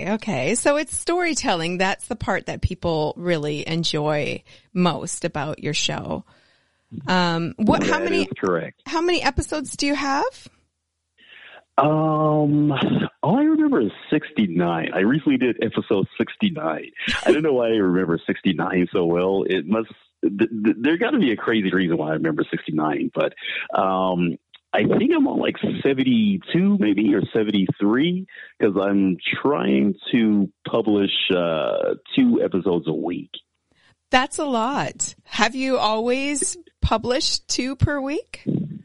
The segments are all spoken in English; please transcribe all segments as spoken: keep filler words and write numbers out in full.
Okay, okay. So it's storytelling. That's the part that people really enjoy most about your show. Um, what? That how many? is correct. How many episodes do you have? Um, all I remember is sixty-nine. I recently did episode sixty-nine. I don't know why I remember sixty-nine so well. It must, th- th- there got to be a crazy reason why I remember sixty-nine, but, um, I think I'm on like seventy-two maybe or seventy-three because I'm trying to publish, uh, two episodes a week. That's a lot. Have you always published two per week?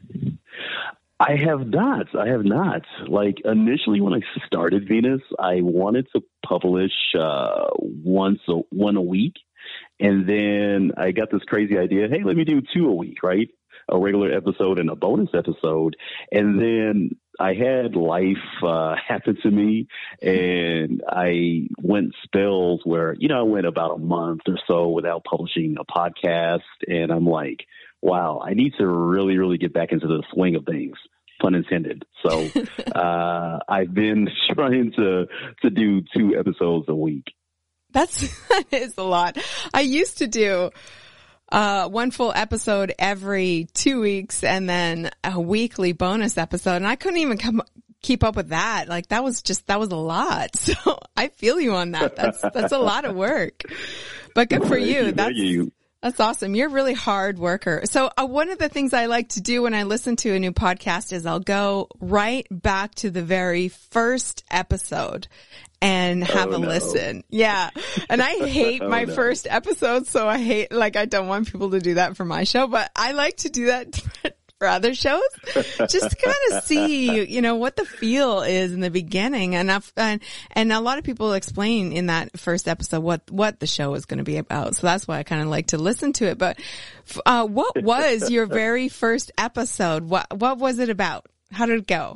I have not. I have not. Like initially when I started Venus, I wanted to publish uh, once a, one a week. And then I got this crazy idea, hey, let me do two a week, right? A regular episode and a bonus episode. And then I had life uh, happen to me, and I went spells where, you know, I went about a month or so without publishing a podcast. And I'm like, wow, I need to really, really get back into the swing of things, pun intended. So uh, I've been trying to to do two episodes a week. That's, that is a lot. I used to do uh one full episode every two weeks and then a weekly bonus episode. And I couldn't even come keep up with that. Like that was just, that was a lot. So I feel you on that. That's, that's a lot of work, but good for you. That's, That's awesome. You're a really hard worker. So uh, one of the things I like to do when I listen to a new podcast is I'll go right back to the very first episode and have oh, a no. listen. Yeah. And I hate oh, my no. first episode. So I hate, like, I don't want people to do that for my show, but I like to do that for other shows, just to kind of see, you know, what the feel is in the beginning. And I've, and, and a lot of people explain in that first episode what, what the show is going to be about. So that's why I kind of like to listen to it. But, uh, what was your very first episode? What, what was it about? How did it go?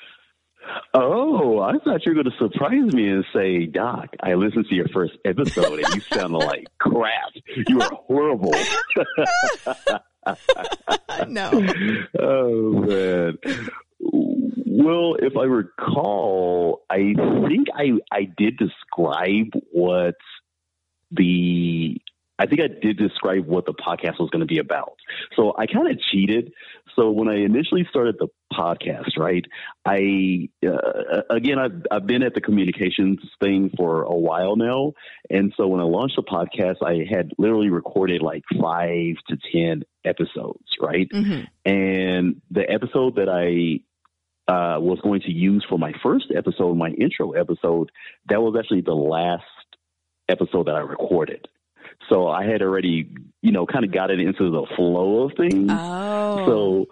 Oh, I thought you were going to surprise me and say, Doc, I listened to your first episode and you sounded like crap. You were horrible. No. Oh, man. Well, if I recall, I think I, I did describe what the, I think I did describe what the podcast was going to be about. So I kind of cheated. So when I initially started the podcast, right, I, uh, again, I've, I've been at the communications thing for a while now. And so when I launched the podcast, I had literally recorded like five to ten episodes, right? Mm-hmm. And the episode that I uh, was going to use for my first episode, my intro episode, that was actually the last episode that I recorded. So I had already, you know, kind of got it into the flow of things. Oh. So,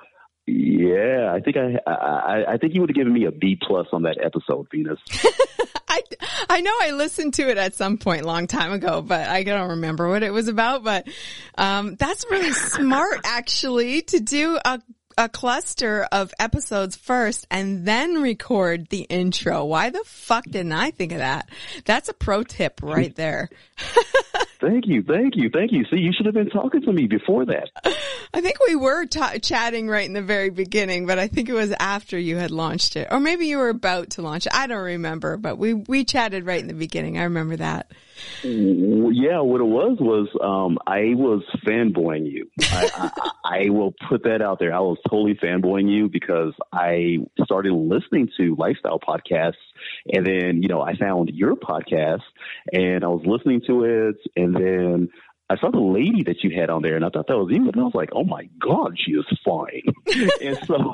yeah, I think I, I, I think you would have given me a B plus on that episode, Venus. I, I know I listened to it at some point a long time ago, but I don't remember what it was about. But um, that's really smart, actually, to do a a cluster of episodes first and then record the intro. Why the fuck didn't I think of that? That's a pro tip right there. Thank you. Thank you. Thank you. See, you should have been talking to me before that. I think we were t- chatting right in the very beginning, but I think it was after you had launched it. Or maybe you were about to launch it. I don't remember, but we, we chatted right in the beginning. I remember that. Yeah, what it was was um, I was fanboying you. I, I, I will put that out there. I was totally fanboying you because I started listening to lifestyle podcasts, and then, you know, I found your podcast, and I was listening to it, and then I saw the lady that you had on there, and I thought that was you, and I was like, oh, my God, she is fine. and so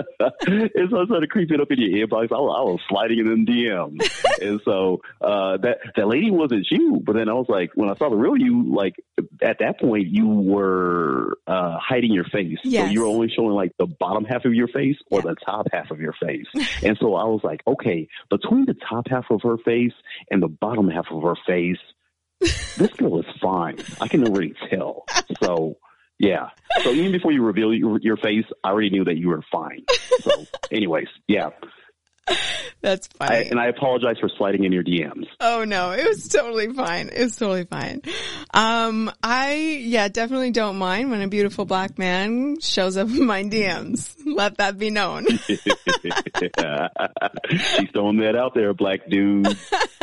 and so I started creeping up in your inbox. I was, I was sliding in them D Ms. and so uh, that, that lady wasn't you, but then I was like, when I saw the real you, like, at that point, you were uh, hiding your face. Yes. So you were only showing, like, the bottom half of your face or yeah. the top half of your face. and so I was like, okay, between the top half of her face and the bottom half of her face, this girl is fine. I can already tell. So, yeah. So even before you reveal your, your face, I already knew that you were fine. So, anyways, yeah. That's funny. I, and I apologize for sliding in your D Ms. Oh, no. It was totally fine. It was totally fine. Um, I, yeah, definitely don't mind when a beautiful black man shows up in my D Ms. Let that be known. She's throwing that out there, black dude.